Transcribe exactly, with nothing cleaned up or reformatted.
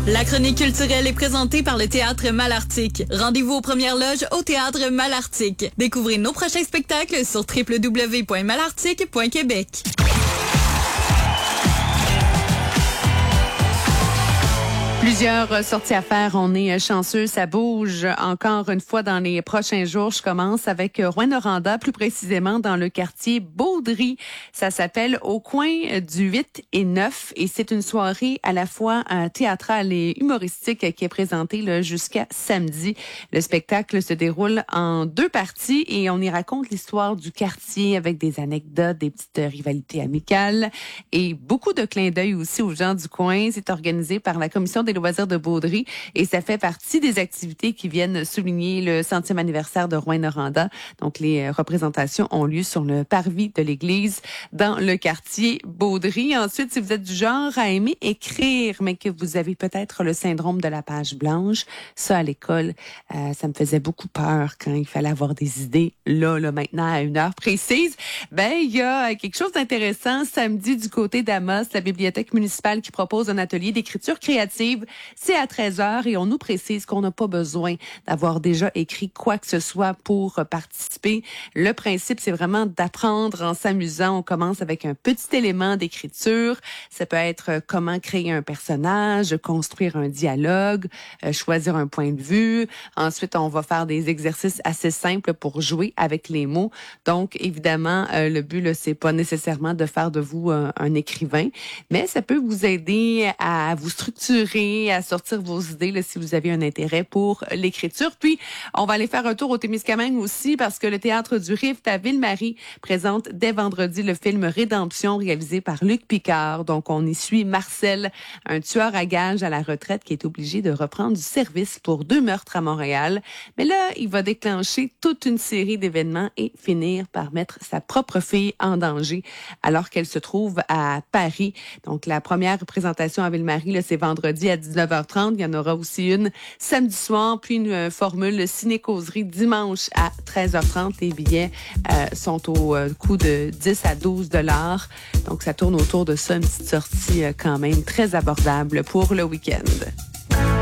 La chronique culturelle est présentée par le Théâtre Malartic. Rendez-vous aux premières loges au Théâtre Malartic. Découvrez nos prochains spectacles sur w w w point malartic point québec. Plusieurs sorties à faire. On est chanceux. Ça bouge encore une fois dans les prochains jours. Je commence avec Rouyn-Noranda, plus précisément dans le quartier Beaudry. Ça s'appelle Au coin du huit et neuf et c'est une soirée à la fois euh, théâtrale et humoristique qui est présentée là, jusqu'à samedi. Le spectacle se déroule en deux parties et on y raconte l'histoire du quartier avec des anecdotes, des petites rivalités amicales et beaucoup de clins d'œil aussi aux gens du coin. C'est organisé par la commission des loisirs de Beaudry et ça fait partie des activités qui viennent souligner le centième anniversaire de Rouyn-Noranda. Donc, les représentations ont lieu sur le parvis de l'église dans le quartier Beaudry. Ensuite, si vous êtes du genre à aimer écrire, mais que vous avez peut-être le syndrome de la page blanche, ça à l'école, euh, ça me faisait beaucoup peur quand il fallait avoir des idées là, là, maintenant, à une heure précise. Ben, il y a quelque chose d'intéressant samedi du côté d'Amos, la bibliothèque municipale qui propose un atelier d'écriture créative. C'est à treize heures et on nous précise qu'on n'a pas besoin d'avoir déjà écrit quoi que ce soit pour participer. Le principe, c'est vraiment d'apprendre en s'amusant. On commence avec un petit élément d'écriture. Ça peut être comment créer un personnage, construire un dialogue, euh, choisir un point de vue. Ensuite, on va faire des exercices assez simples pour jouer avec les mots. Donc, évidemment, euh, le but, là, c'est pas nécessairement de faire de vous un, un écrivain, mais ça peut vous aider à vous structurer, à sortir vos idées là, si vous avez un intérêt pour l'écriture. Puis, on va aller faire un tour au Témiscamingue aussi parce que le Théâtre du Rift à Ville-Marie présente dès vendredi le film Rédemption réalisé par Luc Picard. Donc, on y suit Marcel, un tueur à gages à la retraite qui est obligé de reprendre du service pour deux meurtres à Montréal. Mais là, il va déclencher toute une série d'événements et finir par mettre sa propre fille en danger alors qu'elle se trouve à Paris. Donc, la première représentation à Ville-Marie, là, c'est vendredi à dix-neuf heures trente. Il y en aura aussi une samedi soir, puis une euh, formule ciné-causerie dimanche à treize heures trente. Les billets euh, sont au euh, coût de dix à douze dollars. Donc, ça tourne autour de ça, une petite sortie euh, quand même très abordable pour le week-end.